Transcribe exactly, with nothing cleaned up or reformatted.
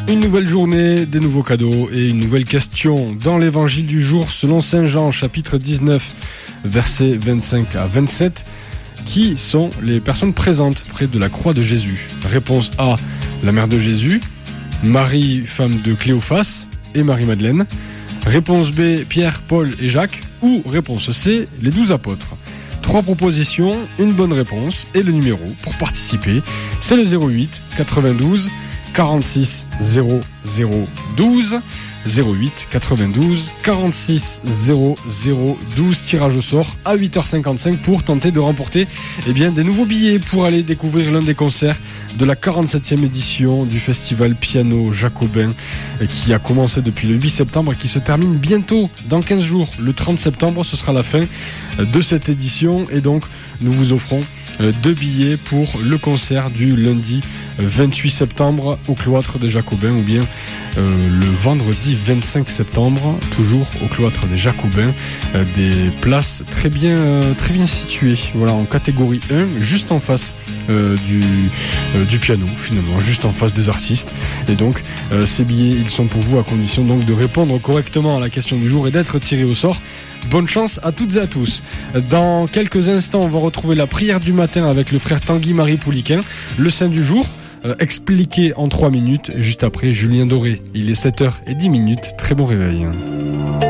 Une nouvelle journée, des nouveaux cadeaux et une nouvelle question. Dans l'évangile du jour, selon saint Jean, chapitre dix-neuf, versets vingt-cinq à vingt-sept, qui sont les personnes présentes près de la croix de Jésus? Réponse A, la mère de Jésus, Marie, femme de Cléophas, et Marie-Madeleine. Réponse B, Pierre, Paul et Jacques. Ou réponse C, les douze apôtres. Trois propositions, une bonne réponse et le numéro pour participer, c'est le zéro huit quatre-vingt-douze quarante-six zéro zéro douze. zéro huit quatre-vingt-douze quarante-six zéro zéro douze. Tirage au sort à huit heures cinquante-cinq pour tenter de remporter eh bien, des nouveaux billets pour aller découvrir l'un des concerts de la quarante-septième édition du festival Piano Jacobin qui a commencé depuis le huit septembre et qui se termine bientôt dans quinze jours. Le trente septembre, ce sera la fin de cette édition et donc nous vous offrons deux billets pour le concert du lundi vingt-huit septembre au cloître des Jacobins ou bien euh, le vendredi vingt-cinq septembre toujours au cloître des Jacobins, euh, des places très bien, euh, très bien situées, voilà, en catégorie un, juste en face euh, du, euh, du piano finalement, juste en face des artistes. Et donc euh, ces billets ils sont pour vous à condition donc de répondre correctement à la question du jour et d'être tiré au sort. Bonne chance à toutes et à tous. Dans quelques instants, on va retrouver la prière du matin avec le frère Tanguy-Marie Pouliquin, le saint du jour, euh, expliqué en trois minutes, juste après Julien Doré. Il est sept heures dix minutes, très bon réveil.